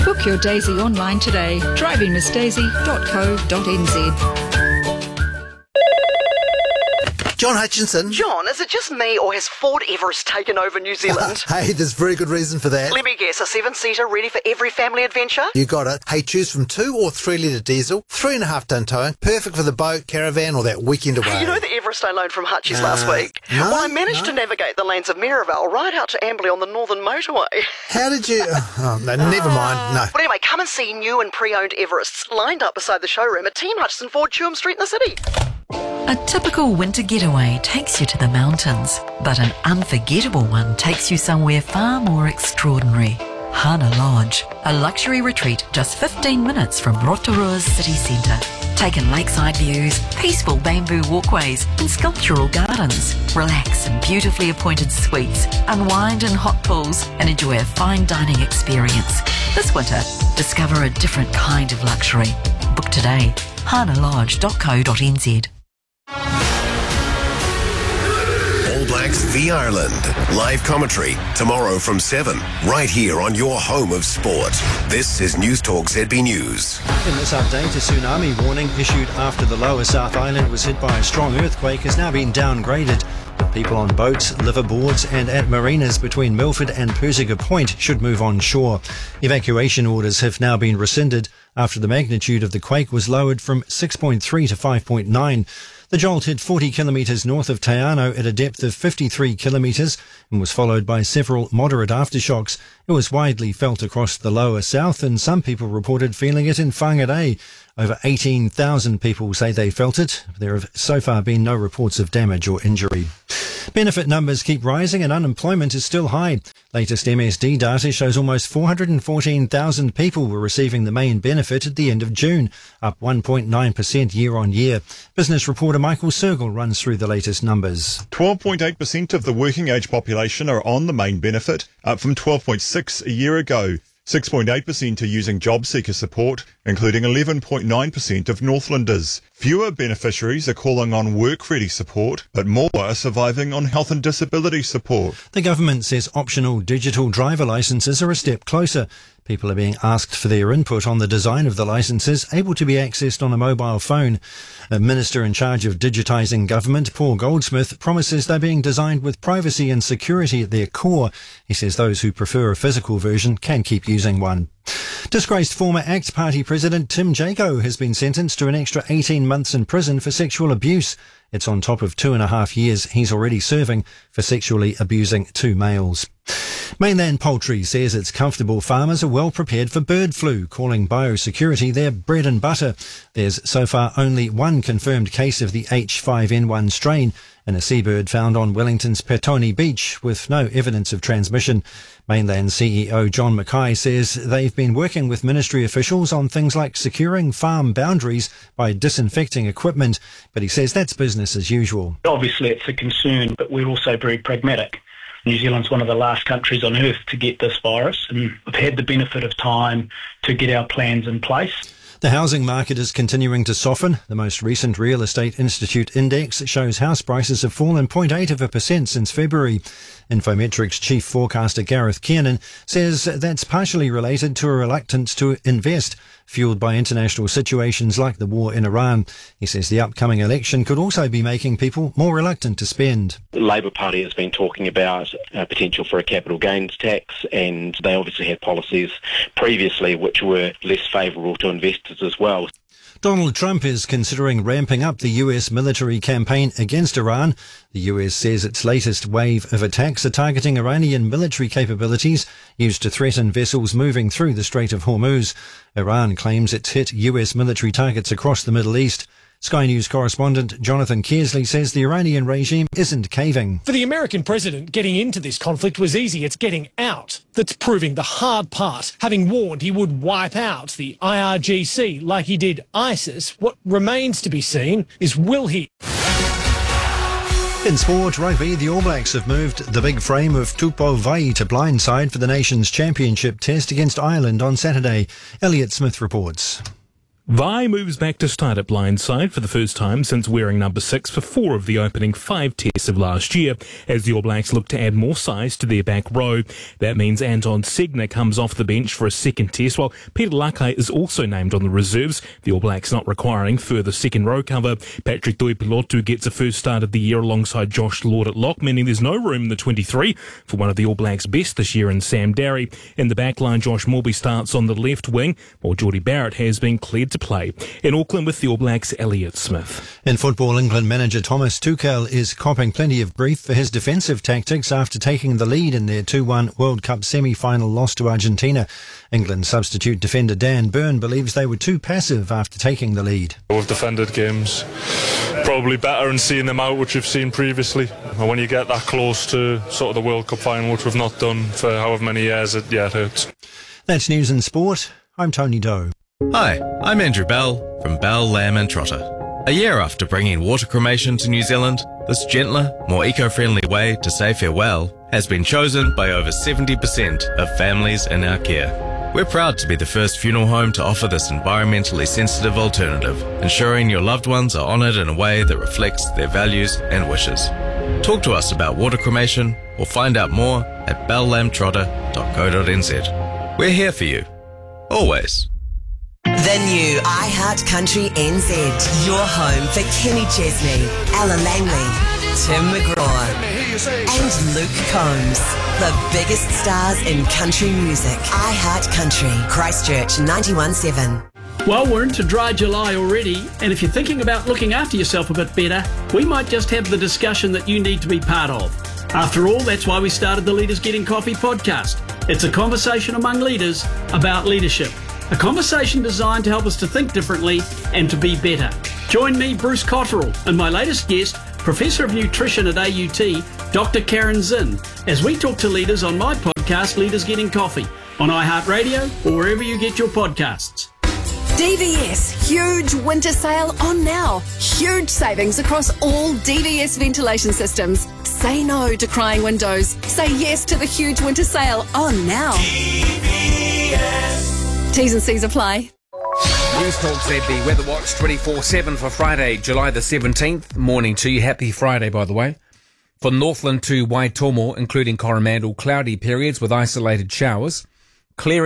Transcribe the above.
Book your Daisy online today. drivingmissdaisy.co.nz. John Hutchinson. John, is it just me or has Ford Everest taken over New Zealand? Hey, there's very good reason for that. Let me guess, a 7-seater ready for every family adventure? You got it. Hey, choose from 2 or 3 litre diesel, 3.5 ton towing, perfect for the boat, caravan or that weekend away. You know the Everest I loaned from Hutchies last week? No, Well, I managed to navigate the lanes of Maryvale right out to Amberley on the Northern Motorway. How did you... Oh, no, never mind. No. But anyway, come and see new and pre-owned Everests lined up beside the showroom at Team Hutchison Ford, Chewham Street in the city. A typical winter getaway takes you to the mountains, but an unforgettable one takes you somewhere far more extraordinary. Hana Lodge, a luxury retreat just 15 minutes from Rotorua's city centre. Take in lakeside views, peaceful bamboo walkways and sculptural gardens. Relax in beautifully appointed suites, unwind in hot pools and enjoy a fine dining experience. This winter, discover a different kind of luxury. Book today, hanalodge.co.nz. All Blacks v Ireland. Live commentary tomorrow from 7, right here on your home of sport. This is News Talk ZB News. In this update, a tsunami warning issued after the lower South Island was hit by a strong earthquake has now been downgraded. But people on boats, liverboards and at marinas between Milford and Persiga Point should move on shore. Evacuation orders have now been rescinded after the magnitude of the quake was lowered from 6.3 to 5.9. The jolt hit 40 kilometres north of Taiano at a depth of 53 kilometres and was followed by several moderate aftershocks. It was widely felt across the lower south and some people reported feeling it in Whangarei. Over 18,000 people say they felt it. There have so far been no reports of damage or injury. Benefit numbers keep rising and unemployment is still high. Latest MSD data shows almost 414,000 people were receiving the main benefit at the end of June, up 1.9% year on year. Business reporter Michael Sergel runs through the latest numbers. 12.8% of the working age population are on the main benefit, up from 12.6% a year ago. 6.8% are using job seeker support, including 11.9% of Northlanders. Fewer beneficiaries are calling on work-ready support, but more are surviving on health and disability support. The government says optional digital driver licences are a step closer. People are being asked for their input on the design of the licences, able to be accessed on a mobile phone. A minister in charge of digitising government, Paul Goldsmith, promises they're being designed with privacy and security at their core. He says those who prefer a physical version can keep using one. Disgraced former ACT Party President Tim Jaco has been sentenced to an extra 18 months in prison for sexual abuse. It's on top of 2.5 years he's already serving for sexually abusing 2 males. Mainland Poultry says its comfortable farmers are well prepared for bird flu, calling biosecurity their bread and butter. There's so far only one confirmed case of the H5N1 strain and a seabird found on Wellington's Petone Beach with no evidence of transmission. Mainland CEO John Mackay says they've been working with ministry officials on things like securing farm boundaries by disinfecting equipment, but he says that's business as usual. Obviously it's a concern, but we're also very pragmatic. New Zealand's one of the last countries on earth to get this virus, and we've had the benefit of time to get our plans in place. The housing market is continuing to soften. The most recent Real Estate Institute index shows house prices have fallen 0.8% since February. Infometrics chief forecaster Gareth Kiernan says that's partially related to a reluctance to invest, fueled by international situations like the war in Iran. He says the upcoming election could also be making people more reluctant to spend. The Labour Party has been talking about potential for a capital gains tax, and they obviously had policies previously which were less favourable to investors as well. Donald Trump is considering ramping up the US military campaign against Iran. The US says its latest wave of attacks are targeting Iranian military capabilities used to threaten vessels moving through the Strait of Hormuz. Iran claims it's hit US military targets across the Middle East. Sky News correspondent Jonathan Kearsley says the Iranian regime isn't caving. For the American president, getting into this conflict was easy. It's getting out that's proving the hard part. Having warned he would wipe out the IRGC like he did ISIS, what remains to be seen is will he? In sport, rugby, the All Blacks have moved the big frame of Tupou Vaa'i to blindside for the nation's championship test against Ireland on Saturday. Elliot Smith reports. Vi moves back to start at blindside for the first time since wearing number 6 for 4 of the opening 5 tests of last year, as the All Blacks look to add more size to their back row. That means Anton Segner comes off the bench for a second test, while Peter Lakai is also named on the reserves, the All Blacks not requiring further second row cover. Patrick Tuipulotu gets a first start of the year alongside Josh Lord at lock, meaning there's no room in the 23 for one of the All Blacks' best this year in Sam Darry. In the back line, Josh Morby starts on the left wing, while Geordie Barrett has been cleared to play. In Auckland with the All Blacks, Elliott Smith. In football, England manager Thomas Tuchel is copping plenty of grief for his defensive tactics after taking the lead in their 2-1 World Cup semi-final loss to Argentina. England substitute defender Dan Burn believes they were too passive after taking the lead. We've defended games probably better and seeing them out, which you've seen previously. And when you get that close to sort of the World Cup final, which we've not done for however many years, it hurts. That's news and sport. I'm Tony Doe. Hi, I'm Andrew Bell from Bell, Lamb and Trotter. A year after bringing water cremation to New Zealand, this gentler, more eco-friendly way to say farewell has been chosen by over 70% of families in our care. We're proud to be the first funeral home to offer this environmentally sensitive alternative, ensuring your loved ones are honoured in a way that reflects their values and wishes. Talk to us about water cremation or find out more at belllambtrotter.co.nz. We're here for you. Always. The new iHeart Country NZ. Your home for Kenny Chesney, Ella Langley, Tim McGraw, and Luke Combs. The biggest stars in country music. iHeart Country, Christchurch 91.7. Well, we're into dry July already, and if you're thinking about looking after yourself a bit better, we might just have the discussion that you need to be part of. After all, that's why we started the Leaders Getting Coffee podcast. It's a conversation among leaders about leadership. A conversation designed to help us to think differently and to be better. Join me, Bruce Cotterill, and my latest guest, Professor of Nutrition at AUT, Dr. Karen Zinn, as we talk to leaders on my podcast, Leaders Getting Coffee, on iHeartRadio or wherever you get your podcasts. DVS, huge winter sale on now. Huge savings across all DVS ventilation systems. Say no to crying windows. Say yes to the huge winter sale on now. DVS. T's and C's apply. News Talk ZB Weather Watch 24/7 for Friday, July the 17th. Morning to you. Happy Friday, by the way. For Northland to Waitomo, including Coromandel, cloudy periods with isolated showers. Clear